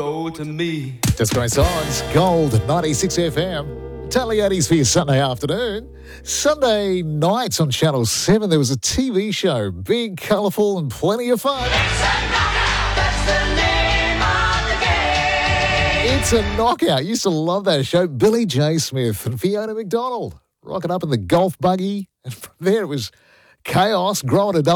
To me. Just great songs. Gold 96 FM. Talliotti's for your Sunday afternoon. Sunday nights on Channel 7, there was a TV show. Big, colourful and plenty of fun. That's the name of the game. It's a knockout. Used to love that show. Billy J. Smith and Fiona McDonald rocking up in the golf buggy. And from there it was chaos, growing a